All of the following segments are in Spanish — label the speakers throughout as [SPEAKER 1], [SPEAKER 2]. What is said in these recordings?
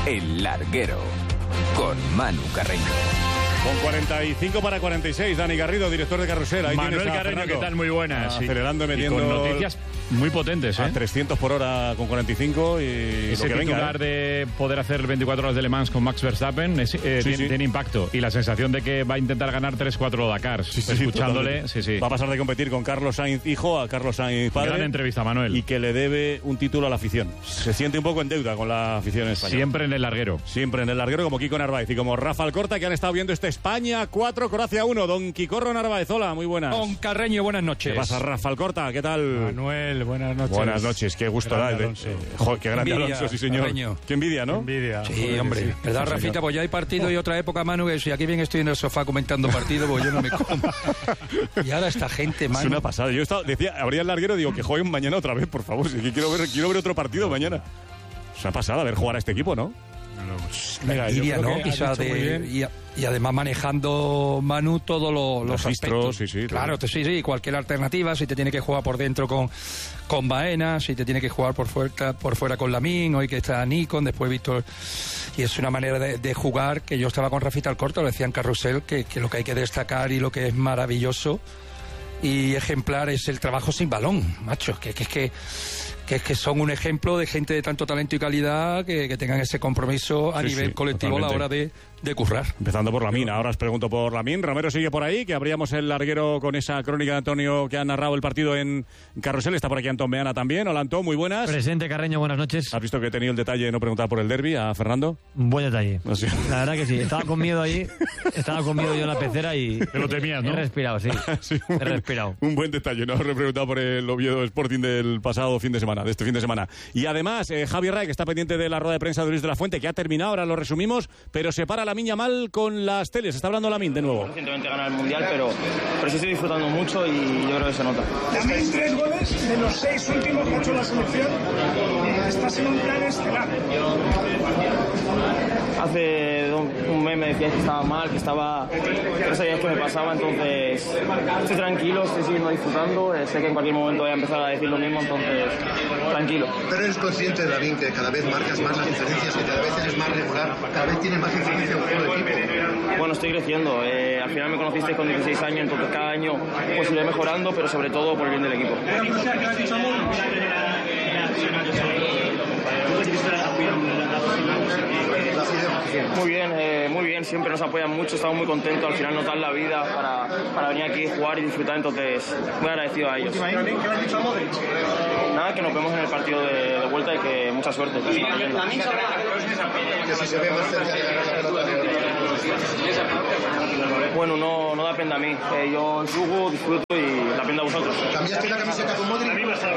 [SPEAKER 1] El Larguero, con Manu Carreño.
[SPEAKER 2] Con 45 para 46, Dani Garrido, director de Carrusel. Ahí
[SPEAKER 3] Manuel Carreño, ¿qué tal? Muy buenas.
[SPEAKER 2] Acelerando y metiendo.
[SPEAKER 3] Y con noticias muy potentes,
[SPEAKER 2] a 300 por hora con 45 y
[SPEAKER 3] ese
[SPEAKER 2] lo que
[SPEAKER 3] titular de poder hacer 24 horas de Le Mans con Max Verstappen tiene impacto. Y la sensación de que va a intentar ganar 3-4 Dakars. Escuchándole,
[SPEAKER 2] va a pasar de competir con Carlos Sainz hijo a Carlos Sainz padre.
[SPEAKER 3] Gran entrevista, Manuel.
[SPEAKER 2] Y que le debe un título a la afición. Se siente un poco en deuda con la afición española.
[SPEAKER 3] Siempre en el larguero.
[SPEAKER 2] Siempre en el larguero, como Kiko Narváez y como Rafa Alcorta, que han estado viendo este España 4, Croacia 1. Don Quicorro Narváez, hola, muy buenas.
[SPEAKER 4] Don Carreño, buenas noches.
[SPEAKER 2] ¿Qué pasa, Rafa Alcorta? ¿Qué tal?
[SPEAKER 4] Manuel, buenas noches.
[SPEAKER 2] Buenas noches, qué gusto da. Qué grande
[SPEAKER 4] envidia,
[SPEAKER 2] Alonso, sí señor.
[SPEAKER 4] Carreño.
[SPEAKER 2] Qué envidia, ¿no?
[SPEAKER 4] Qué envidia. Sí,
[SPEAKER 2] joder,
[SPEAKER 4] hombre.
[SPEAKER 2] Sí.
[SPEAKER 4] ¿Verdad, Rafita? Pues ya hay partido y otra época, Manu, que si aquí bien estoy en el sofá comentando partido, pues yo no me como. Y ahora esta gente, Manu.
[SPEAKER 2] Es una pasada. Yo decía, abría el larguero, digo que jueguen mañana otra vez, por favor. Si quiero ver otro partido mañana. Es una pasada ver jugar a este equipo, ¿no?
[SPEAKER 4] Mira, envidia, ¿no? Quizás y además manejando, Manu, todos los
[SPEAKER 2] registros,
[SPEAKER 4] aspectos.
[SPEAKER 2] Sí,
[SPEAKER 4] claro, sí, cualquier alternativa, si te tiene que jugar por dentro con Baena, si te tiene que jugar por fuera con Lamín, hoy que está Nikon, después Víctor, y es una manera de jugar que yo estaba con Rafita Alcorta, lo decía en Carrusel, que lo que hay que destacar y lo que es maravilloso y ejemplar es el trabajo sin balón, macho, que es que son un ejemplo de gente de tanto talento y calidad que tengan ese compromiso a nivel colectivo totalmente. A la hora de currar.
[SPEAKER 2] Empezando por Lamín, ahora os pregunto por Lamín. Romero sigue por ahí, que abríamos el larguero con esa crónica de Antonio que ha narrado el partido en Carrusel. Está por aquí Antón Meana también. Hola Antón, muy buenas.
[SPEAKER 5] Presidente Carreño, buenas noches.
[SPEAKER 2] ¿Has visto que he tenido el detalle de no preguntar por el derbi a Fernando?
[SPEAKER 5] Un buen detalle.
[SPEAKER 2] ¿Ah, sí?
[SPEAKER 5] La verdad que sí, estaba con miedo ahí, estaba con miedo yo en la pecera y...
[SPEAKER 3] Te lo temías, ¿no?
[SPEAKER 5] He respirado, sí. He respirado.
[SPEAKER 2] Un buen detalle, no os he preguntado por el Oviedo Sporting del pasado fin de semana, de este fin de semana. Y además, Javi Ray, que está pendiente de la rueda de prensa de Luis de la Fuente, que ha terminado, ahora lo resumimos, pero se para Lamín Yamal con las teles. Está hablando Lamín de nuevo.
[SPEAKER 6] Recientemente ganar el Mundial, pero sí estoy disfrutando mucho y yo creo que se nota.
[SPEAKER 7] Lamín 3 goles de los 6 últimos que ha hecho la selección. Está siendo un plan estelar.
[SPEAKER 6] Hace un mes me decías que estaba mal, que estaba... No sabías qué me pasaba, entonces estoy tranquilo, estoy siguiendo disfrutando. Sé que en cualquier momento voy a empezar a decir lo mismo, entonces tranquilo.
[SPEAKER 8] Pero eres consciente, David, que cada vez marcas más las diferencias, que cada vez eres más regular, cada vez tienes más influencia en el equipo.
[SPEAKER 6] Bueno, estoy creciendo. Al final me conocisteis con 16 años, entonces cada año pues iré mejorando, pero sobre todo por el bien del equipo. Muy bien, siempre nos apoyan mucho, estamos muy contentos, al final nos dan la vida para venir aquí, jugar y disfrutar, entonces muy agradecido a ellos. Nada, que nos vemos en el partido de vuelta y que mucha suerte.
[SPEAKER 8] Que si se ve más cerca de ganar la pelota.
[SPEAKER 6] Bueno, no depende a mí, yo juego, disfruto y depende a vosotros.
[SPEAKER 8] ¿Cambiaste la camiseta con Modric?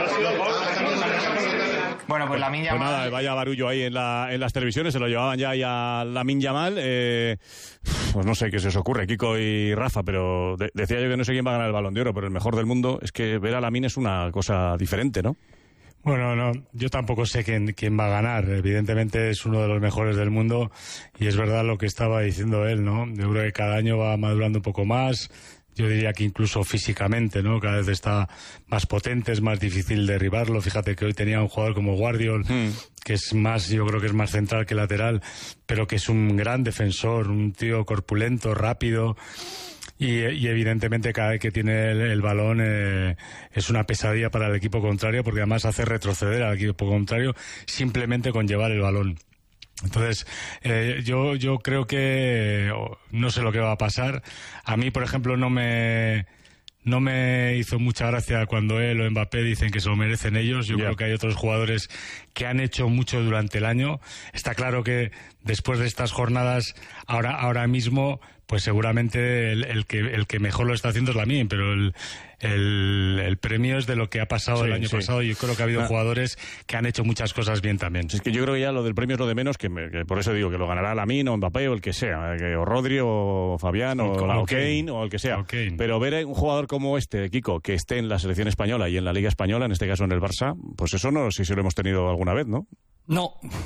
[SPEAKER 9] Bueno, pues Lamín Yamal...
[SPEAKER 2] Pues nada, vaya barullo ahí en las televisiones, se lo llevaban ya a Lamín Yamal. Pues no sé qué se os ocurre, Kiko y Rafa, pero decía yo que no sé quién va a ganar el Balón de Oro, pero el mejor del mundo es que ver a Lamín es una cosa diferente, ¿no?
[SPEAKER 10] Bueno, no, yo tampoco sé quién va a ganar. Evidentemente es uno de los mejores del mundo y es verdad lo que estaba diciendo él, ¿no? Yo creo que cada año va madurando un poco más. Yo diría que incluso físicamente, ¿no? Cada vez está más potente, es más difícil derribarlo. Fíjate que hoy tenía un jugador como Guardiol, que es más, yo creo que es más central que lateral, pero que es un gran defensor, un tío corpulento, rápido. Y evidentemente cada vez que tiene el balón es una pesadilla para el equipo contrario, porque además hace retroceder al equipo contrario simplemente con llevar el balón. Entonces, yo creo que no sé lo que va a pasar. A mí, por ejemplo, no me hizo mucha gracia cuando él o Mbappé dicen que se lo merecen ellos. Yo creo que hay otros jugadores que han hecho mucho durante el año. Está claro que después de estas jornadas, ahora mismo, pues seguramente el que mejor lo está haciendo es Lamín, pero el premio es de lo que ha pasado el año pasado. Yo creo que ha habido jugadores que han hecho muchas cosas bien también.
[SPEAKER 2] Es que yo creo que ya lo del premio es lo de menos, que por eso digo que lo ganará Lamín o Mbappé o el que sea, o Rodri o Fabián o Kane o el que sea. Pero ver un jugador como este, Kiko, que esté en la selección española y en la Liga Española, en este caso en el Barça, pues eso no sé si lo hemos tenido alguna vez, ¿no?
[SPEAKER 4] No,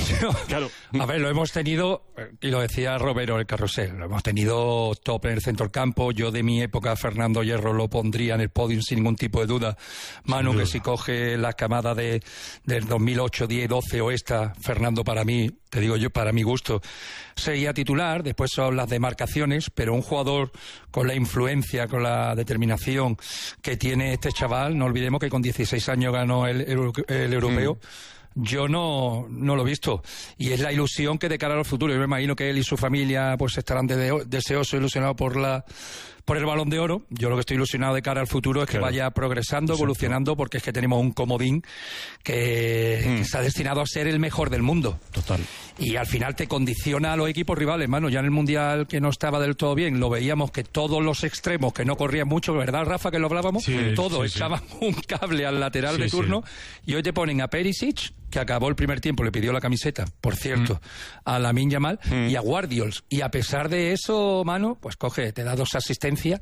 [SPEAKER 2] Claro.
[SPEAKER 4] A ver, lo hemos tenido, y lo decía Romero el Carrusel, lo hemos tenido top en el centro del campo. Yo de mi época, Fernando Hierro lo pondría en el podio sin ningún tipo de duda. Manu, que si coge las camadas del 2008, 10, 12 o esta, Fernando para mí, te digo yo, para mi gusto, sería titular. Después son las demarcaciones, pero un jugador con la influencia, con la determinación que tiene este chaval, no olvidemos que con 16 años ganó el europeo. Yo no lo he visto, y es la ilusión que de cara al futuro, yo me imagino que él y su familia pues estarán deseosos, ilusionados por el Balón de Oro. Yo lo que estoy ilusionado de cara al futuro es que vaya progresando, evolucionando, porque es que tenemos un comodín que está destinado a ser el mejor del mundo.
[SPEAKER 2] Total.
[SPEAKER 4] Y al final te condiciona a los equipos rivales, mano. Ya en el Mundial, que no estaba del todo bien, lo veíamos que todos los extremos que no corrían mucho, ¿verdad, Rafa, que lo hablábamos? Todos echaban un cable al lateral de turno, y hoy te ponen a Perisic, que acabó el primer tiempo, le pidió la camiseta, por cierto, a Lamine Yamal, y a Guardiols. Y a pesar de eso, mano, pues coge, te da 2 asistencias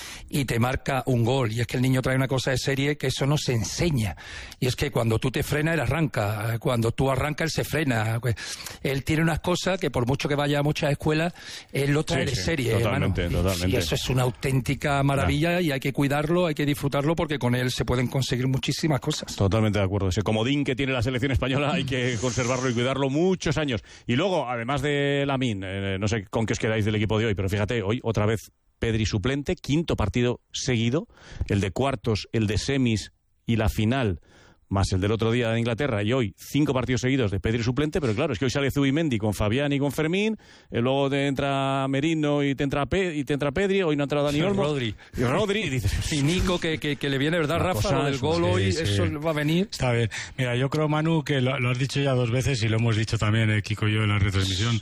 [SPEAKER 4] y te marca un gol. Y es que el niño trae una cosa de serie que eso no se enseña. Y es que cuando tú te frenas, él arranca. Cuando tú arrancas, él se frena. Él tiene unas cosas que por mucho que vaya a muchas escuelas, él lo trae de serie.
[SPEAKER 2] Totalmente.
[SPEAKER 4] Y eso es una auténtica maravilla, y hay que cuidarlo, hay que disfrutarlo, porque con él se pueden conseguir muchísimas cosas.
[SPEAKER 2] Totalmente de acuerdo. Ese comodín que tiene la selección española hay que conservarlo y cuidarlo muchos años. Y luego, además de Lamine, no sé con qué os quedáis del equipo de hoy, pero fíjate, hoy otra vez Pedri suplente, 5º partido seguido, el de cuartos, el de semis y la final, más el del otro día de Inglaterra, y hoy 5 partidos seguidos de Pedri suplente. Pero claro, es que hoy sale Zubimendi con Fabián y con Fermín, luego te entra Merino y te entra Pedri, hoy no ha entrado Dani Olmo.
[SPEAKER 4] Rodri.
[SPEAKER 2] Y dices...
[SPEAKER 4] Y Nico, que le viene, ¿verdad, Rafa? Lo del gol hoy, eso va a venir.
[SPEAKER 10] Está bien. Mira, yo creo, Manu, que lo has dicho ya 2 veces, y lo hemos dicho también, Kiko y yo, en la retransmisión.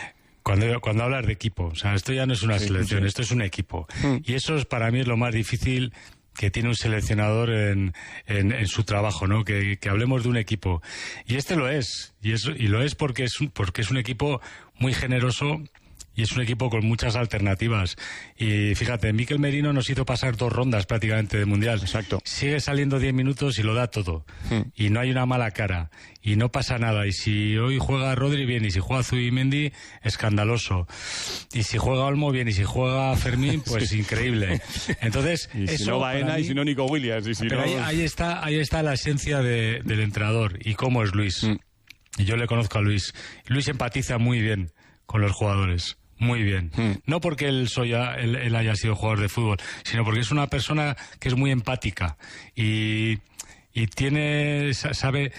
[SPEAKER 10] Cuando hablas de equipo, o sea, esto ya no es una selección, esto es un equipo. Y eso para mí es lo más difícil que tiene un seleccionador en su trabajo, ¿no? Que hablemos de un equipo. Y este lo es. Y lo es porque es un equipo muy generoso. Y es un equipo con muchas alternativas. Y fíjate, Mikel Merino nos hizo pasar 2 rondas prácticamente de Mundial.
[SPEAKER 2] Exacto.
[SPEAKER 10] Sigue saliendo 10 minutos y lo da todo. Y no hay una mala cara. Y no pasa nada. Y si hoy juega Rodri, bien. Y si juega Zubimendi, escandaloso. Y si juega Olmo, bien. Y si juega Fermín, pues increíble. Entonces,
[SPEAKER 2] y si
[SPEAKER 10] eso
[SPEAKER 2] no Baena, y si no Nico Williams. Y si
[SPEAKER 10] pero
[SPEAKER 2] no...
[SPEAKER 10] ahí está la esencia del entrenador. Y cómo es Luis. Y yo le conozco a Luis. Luis empatiza muy bien con los jugadores. Muy bien. No porque él haya sido jugador de fútbol, sino porque es una persona que es muy empática y sabe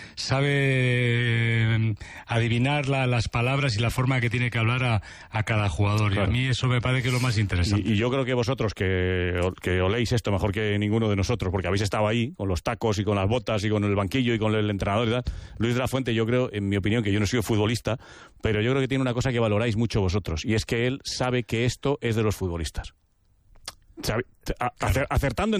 [SPEAKER 10] adivinar las palabras y la forma que tiene que hablar a cada jugador. Claro. Y a mí eso me parece que es lo más interesante.
[SPEAKER 2] Y yo creo que vosotros, que oléis esto mejor que ninguno de nosotros, porque habéis estado ahí con los tacos y con las botas y con el banquillo y con el entrenador y tal. Luis de la Fuente, yo creo, en mi opinión, que yo no soy futbolista, pero yo creo que tiene una cosa que valoráis mucho vosotros, y es que él sabe que esto es de los futbolistas. Acertando